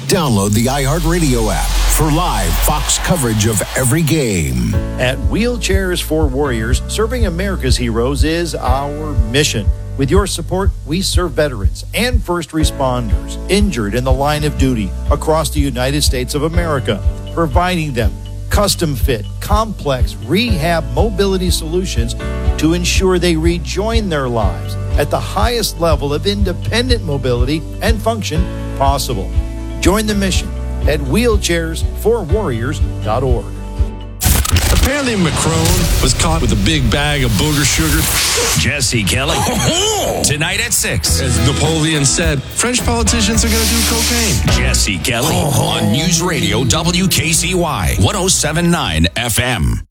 Download the iHeartRadio app for live Fox coverage of every game. At Wheelchairs for Warriors, serving America's heroes is our mission. With your support, we serve veterans and first responders injured in the line of duty across the United States of America, providing them custom fit, complex rehab mobility solutions to ensure they rejoin their lives at the highest level of independent mobility and function possible. Join the mission at wheelchairsforwarriors.org. Apparently Macron was caught with a big bag of booger sugar. Jesse Kelly. Tonight at 6. As Napoleon said, French politicians are going to do cocaine. Jesse Kelly on News Radio WKCY 107.9 FM.